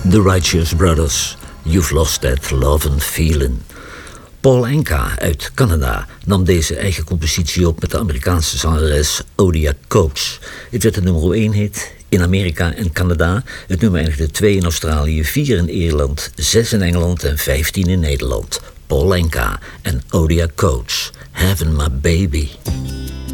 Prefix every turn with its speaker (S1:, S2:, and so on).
S1: The Righteous Brothers, You've Lost That Love and Feeling. Paul Anka uit Canada nam deze eigen compositie op met de Amerikaanse zangeres Odia Coates. Het werd de nummer 1 hit in Amerika en Canada. Het nummer eindigde 2 in Australië, 4 in Ierland, 6 in Engeland en 15 in Nederland. Paul Anka en Odia Coates, Having My Baby.